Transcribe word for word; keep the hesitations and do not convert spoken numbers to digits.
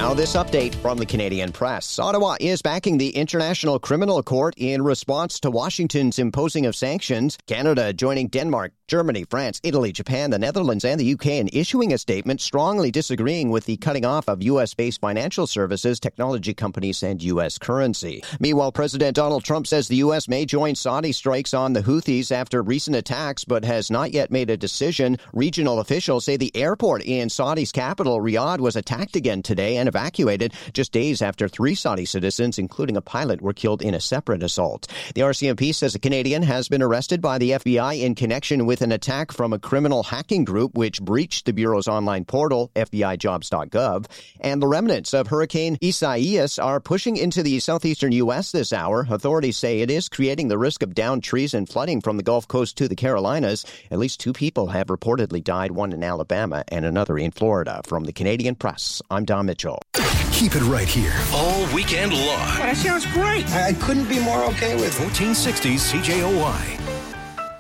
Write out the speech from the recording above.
Now, this update from the Canadian Press. Ottawa is backing the International Criminal Court in response to Washington's imposing of sanctions. Canada joining Denmark, Germany, France, Italy, Japan, the Netherlands, and the U K in issuing a statement strongly disagreeing with the cutting off of U S-based financial services, technology companies, and U S currency. Meanwhile, President Donald Trump says the U S may join Saudi strikes on the Houthis after recent attacks, but has not yet made a decision. Regional officials say the airport in Saudi's capital, Riyadh, was attacked again today and evacuated just days after three Saudi citizens, including a pilot, were killed in a separate assault. The R C M P says a Canadian has been arrested by the F B I in connection with an attack from a criminal hacking group which breached the Bureau's online portal, F B I jobs dot gov. And the remnants of Hurricane Isaias are pushing into the southeastern U S this hour. Authorities say it is creating the risk of downed trees and flooding from the Gulf Coast to the Carolinas. At least two people have reportedly died, one in Alabama and another in Florida. From the Canadian Press, I'm Don Mitchell. Keep it right here. All weekend long. Well, that sounds great. I couldn't be more okay with it. fourteen sixty C J O Y.